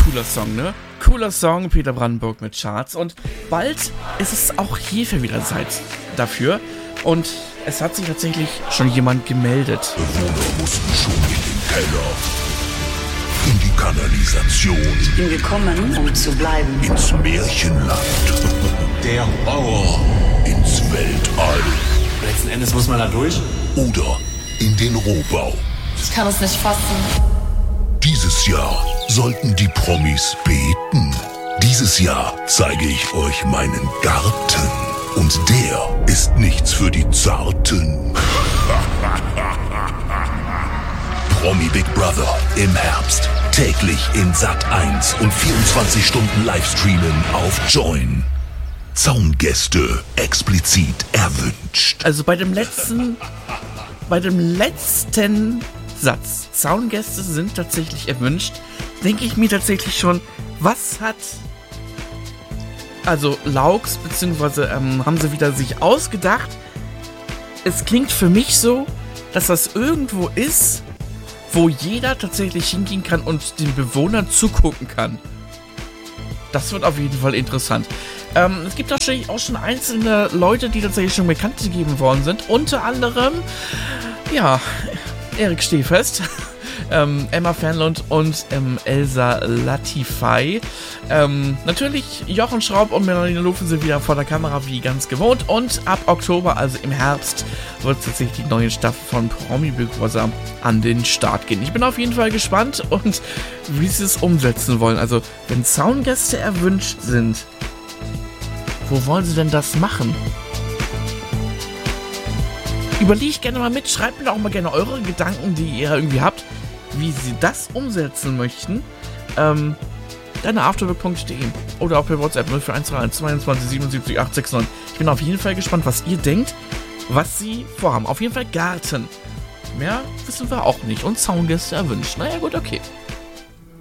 cooler Song, ne? Cooler Song, Peter Brandenburg mit Charts. Und bald ist es auch hierfür wieder Zeit dafür. Und es hat sich tatsächlich schon jemand gemeldet. Bewohner mussten schon in den Keller, in die Kanalisation. Ich bin gekommen, um zu bleiben. Ins Märchenland. Der Horror. Ins Weltall. Letzten Endes muss man da durch. Oder in den Rohbau. Ich kann es nicht fassen. Dieses Jahr sollten die Promis beten. Dieses Jahr zeige ich euch meinen Garten. Und der ist nichts für die Zarten. Promi Big Brother im Herbst. Täglich in Sat.1 und 24 Stunden Livestreamen auf Join. Zaungäste explizit erwünscht. Also bei dem letzten Satz, Zaungäste sind tatsächlich erwünscht, denke ich mir tatsächlich schon, was hat also Laux, beziehungsweise haben sie wieder sich ausgedacht. Es klingt für mich so, dass das irgendwo ist, wo jeder tatsächlich hingehen kann und den Bewohnern zugucken kann. Das wird auf jeden Fall interessant. Es gibt tatsächlich auch schon einzelne Leute, die tatsächlich schon bekannt gegeben worden sind. Unter anderem, ja, Erik Stehfest, Emma Fernlund und Elsa Latify. Natürlich Jochen Schraub und Melanie Lufen sind wieder vor der Kamera wie ganz gewohnt. Und ab Oktober, also im Herbst, wird tatsächlich die neue Staffel von Promi Big Brother an den Start gehen. Ich bin auf jeden Fall gespannt und wie sie es umsetzen wollen. Also, wenn Zaungäste erwünscht sind, wo wollen sie denn das machen? Überlegt gerne mal mit, schreibt mir auch mal gerne eure Gedanken, die ihr irgendwie habt, wie sie das umsetzen möchten. Deine afterwork.de oder auch per WhatsApp 0413 22 77 869. Ich bin auf jeden Fall gespannt, was ihr denkt, was sie vorhaben. Auf jeden Fall Garten. Mehr wissen wir auch nicht. Und Zaungäste erwünscht. Naja, gut, okay.